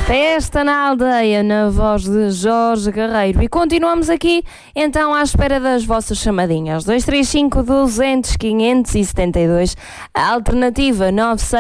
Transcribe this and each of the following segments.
Festa na aldeia, na voz de Jorge Guerreiro. E continuamos aqui, então, à espera das vossas chamadinhas. 235-200-572, a alternativa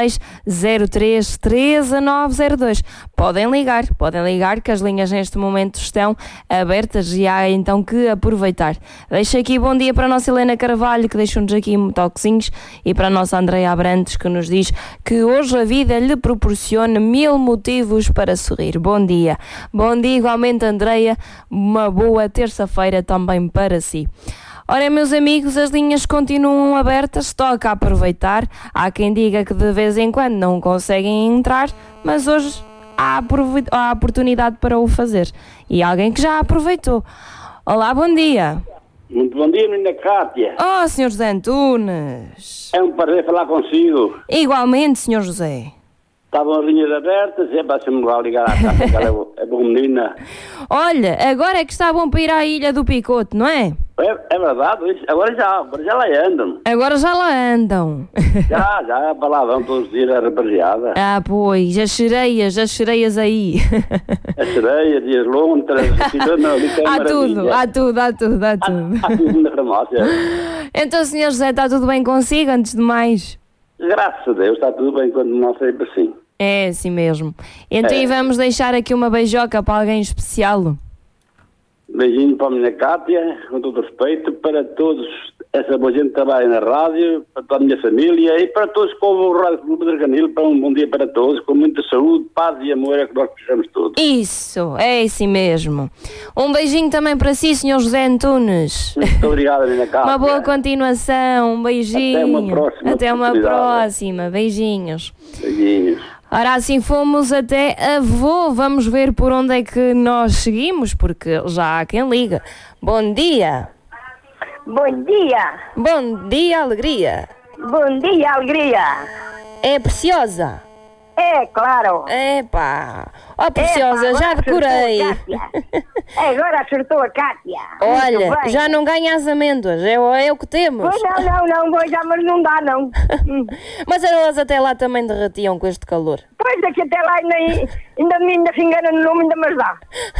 9603-13-902. Podem ligar que as linhas neste momento estão abertas e há então que aproveitar. Deixo aqui bom dia para a nossa Helena Carvalho, que deixou-nos aqui toquezinhos, e para a nossa Andreia Abrantes, que nos diz que hoje a vida lhe proporciona 1000 motivos para sorrir. Bom dia. Bom dia igualmente, Andreia. Uma boa terça-feira também para si. Ora, meus amigos, as linhas continuam abertas, toca aproveitar. Há quem diga que de vez em quando não conseguem entrar, mas hoje há a oportunidade para o fazer. E alguém que já aproveitou. Olá, bom dia. Muito bom dia, menina Cátia. Oh, Sr. José Antunes. É um prazer falar consigo. Igualmente, Sr. José. Estavam as linhas abertas, é para sempre lá ligar à casa, que ela é boa menina. Olha, agora é que está bom para ir à Ilha do Picote, não é? É verdade, agora já lá andam. Agora já lá andam. Já, para lá vão todos os dias a rapaziada. Ah, pois, as sereias aí. As sereias e as lontras, há tudo. Há tudo na farmácia. Então, Sr. José, está tudo bem consigo, antes de mais? Graças a Deus, está tudo bem quando não sempre assim. É assim mesmo. Então, e vamos deixar aqui uma beijoca para alguém especial? Beijinho para a minha Cátia, com todo respeito, para todos, essa boa gente que trabalha na rádio, para toda a minha família e para todos que ouvem o Rádio Clube de Arganil, para um bom dia para todos, com muita saúde, paz e amor, é que nós precisamos todos. Isso, é assim mesmo. Um beijinho também para si, Sr. José Antunes. Muito obrigado, minha Cátia. Uma boa continuação, um beijinho. Até uma próxima. Beijinhos. Beijinhos. Ora, assim fomos até Avô. Vamos ver por onde é que nós seguimos, porque já há quem liga. Bom dia. Bom dia. Bom dia, alegria. Bom dia, alegria. É Preciosa? É, claro. Epá. Ó, Preciosa, já decorei. Agora acertou a Cátia. Olha, já não ganha as amêndoas, é o que temos. Pois não, pois já, mas não dá, não. Mas elas até lá também derretiam com este calor. Pois daqui até lá ainda se engana no nome, ainda mas dá.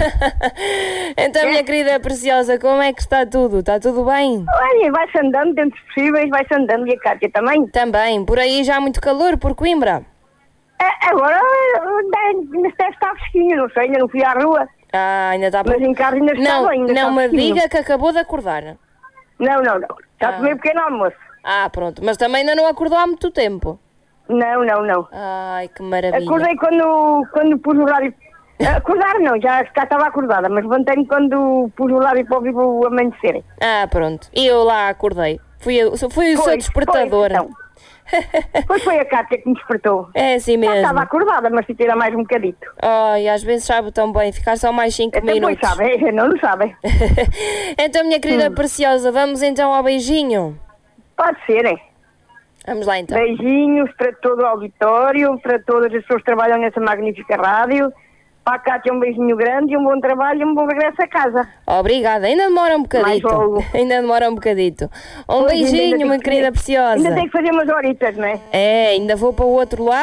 Então, minha querida Preciosa, como é que está tudo? Está tudo bem? Olha, vai-se andando dentro dos possíveis, vai-se andando, e a Cátia também? Também, por aí já há muito calor, por Coimbra? Agora deve estar fresquinho, não sei, ainda não fui à rua. Ah, ainda está... Mas em casa ainda está bem, Não me diga que acabou de acordar. Não. Já tomei pequeno almoço. Ah, pronto. Mas também ainda não acordou há muito tempo. Não. Ai, que maravilha. Acordei quando pus o rádio... Acordar não, já estava acordada, mas levantei-me quando pus o rádio para ouvir o amanhecer. Ah, pronto. E eu lá acordei. Fui o seu despertador. Então. Pois foi a Cátia que me despertou. É assim mesmo. Já estava acordada, mas se tirar mais um bocadito. Ai, às vezes sabe tão bem, ficar só mais 5 minutos. Pois sabe, não sabem. Então, minha querida Preciosa, vamos então ao beijinho? Pode ser, é. Vamos lá então. Beijinhos para todo o auditório, para todas as pessoas que trabalham nessa magnífica rádio. Para a Cátia um beijinho grande e um bom trabalho e um bom regresso a casa. Obrigada, ainda demora um bocadito. Ainda demora um bocadito. Um beijinho, minha querida Preciosa. Ainda tem que fazer umas horitas, não é? É, ainda vou para o outro lado.